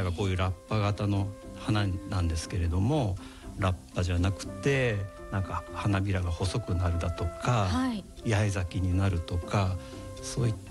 がこういうラッパ型の花なんですけれども、ラッパじゃなくてなんか花びらが細くなるだとか、八重咲きになるとか、そういった、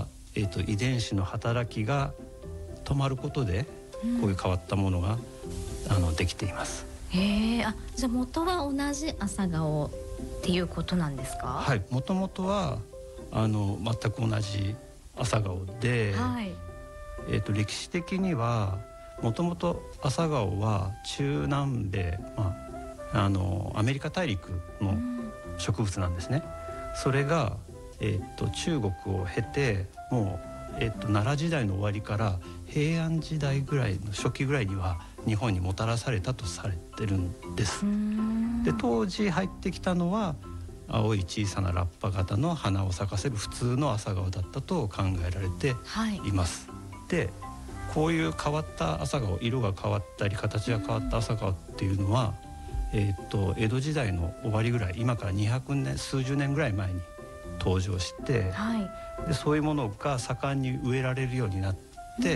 遺伝子の働きが止まることでこういう変わったものが、できています。 じゃあ元は同じ朝顔っていうことなんですか？ はい、もともとは全く同じ朝顔で、歴史的にはもともと朝顔は中南米、アメリカ大陸の植物なんですね。それが、中国を経てもう、奈良時代の終わりから平安時代ぐらいの初期ぐらいには日本にもたらされたとされてるんです。で当時入ってきたのは青い小さなラッパ型の花を咲かせる普通の朝顔だったと考えられています。でこういう変わった朝顔、色が変わったり形が変わった朝顔っていうのは、江戸時代の終わりぐらい、今から200年数十年ぐらい前に登場して、でそういうものが盛んに植えられるようになって、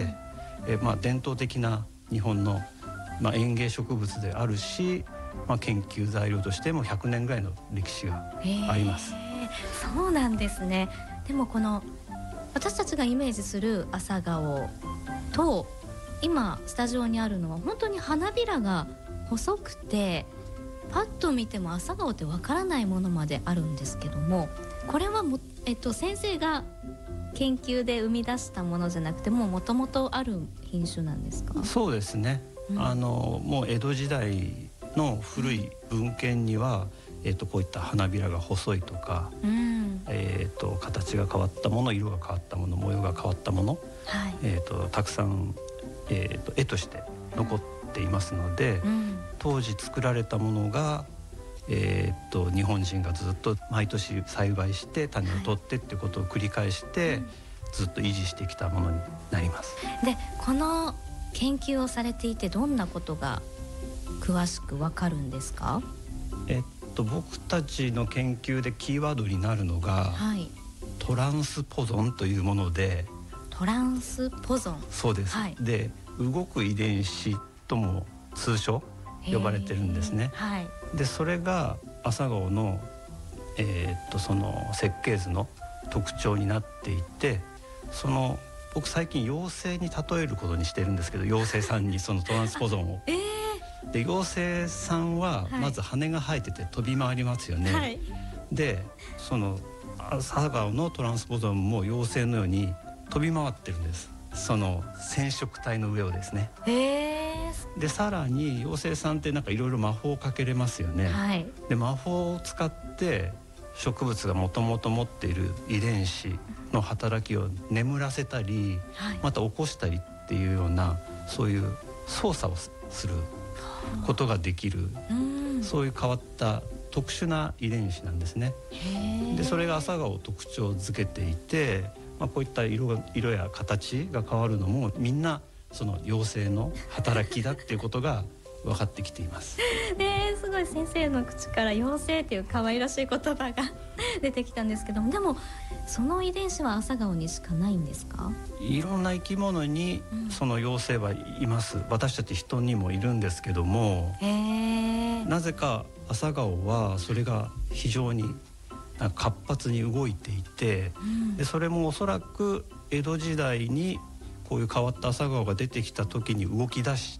伝統的な日本の、園芸植物であるし、研究材料としても100年ぐらいの歴史があります。 そうなんですね。でもこの私たちがイメージする朝顔と今スタジオにあるのは本当に花びらが細くてパッと見ても朝顔ってわからないものまであるんですけども、これは先生が研究で生み出したものじゃなくてもともとある品種なんですか？そうですね、もう江戸時代の古い文献には、こういった花びらが細いとか、形が変わったもの、色が変わったもの、模様が変わったもの、たくさん、絵として残っていますので、当時作られたものが、日本人がずっと毎年栽培して種を取ってっていうことを繰り返して、ずっと維持してきたものになります。でこの研究をされていてどんなことが詳しくわかるんですか？僕たちの研究でキーワードになるのが、トランスポゾンというもので。トランスポゾン、そうです、で動く遺伝子とも通称呼ばれてるんですね。でそれが朝顔の、その設計図の特徴になっていて、僕最近妖精に例えることにしてるんですけど、妖精さんにそのトランスポゾンをで妖精さんはまず羽が生えてて飛び回りますよね。でその朝顔のトランスポゾンも妖精のように飛び回ってるんです。その染色体の上をですね。でさらに妖精さんってなんかいろいろ魔法をかけれますよね。で魔法を使って植物がもともと持っている遺伝子の働きを眠らせたり、また起こしたりっていうような、そういう操作をすることができる、そういう変わった特殊な遺伝子なんですね。でそれが朝顔を特徴づけていて、こういった色や形が変わるのもみんなその妖精の働きだっていうことが分かってきています。すごい先生の口から妖精っていう可愛らしい言葉が出てきたんですけども、でもその遺伝子は朝顔にしかないんですか？いろんな生き物にその妖精はいます。私たち人にもいるんですけども、なぜか朝顔はそれが非常に活発に動いていて、でそれもおそらく江戸時代にこういう変わった朝顔が出てきた時に動き出して、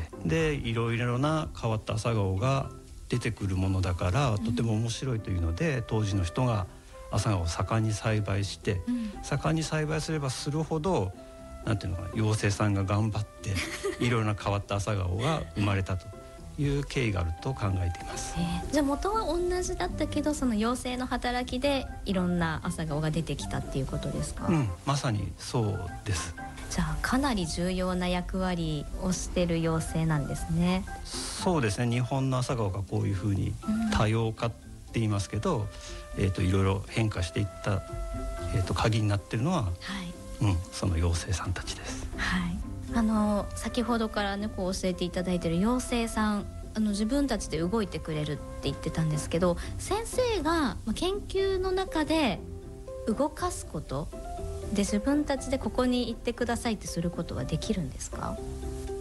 でいろいろな変わった朝顔が出てくるものだから、とても面白いというので、当時の人が朝顔を盛んに栽培して、盛んに栽培すればするほどなんていうのかな、妖精さんが頑張っていろいろな変わった朝顔が生まれたという経緯があると考えています。じゃあ元は同じだったけど、その妖精の働きでいろんな朝顔が出てきたっていうことですか？まさにそうです。じゃあかなり重要な役割をしてる妖精なんですね。そうですね。日本の朝顔がこういうふうに多様化って言いますけど、いろいろ変化していった、鍵になってるのは、その妖精さんたちです。先ほどからねこう教えていただいている妖精さん、自分たちで動いてくれるって言ってたんですけど、先生が研究の中で動かすことで自分たちでここに行ってくださいってすることはできるんですか？